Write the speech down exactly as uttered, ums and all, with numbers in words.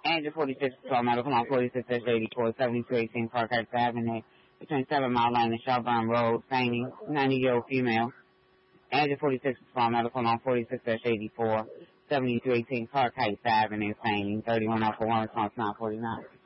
Angel forty-six, twelve medical on forty-six eighty-four, seventy-two eighteen Park Heights Avenue, between seven Mile Lane and Shelburne Road, fainting, ninety-year-old female. Angel forty-six, twelve medical on forty-six eighty-four, seventy-two eighteen Park Heights Avenue, fainting, thirty-one oh four one, response nine forty-nine.